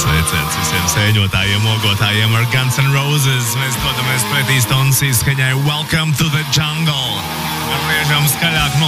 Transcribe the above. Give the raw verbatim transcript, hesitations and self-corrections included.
Sveiciens visiem sēņotājiem, ogotājiem ar Guns N' Roses. Mēs dodamies pretī stundas izskaņai Welcome to the Jungle. Griežam skaļāk no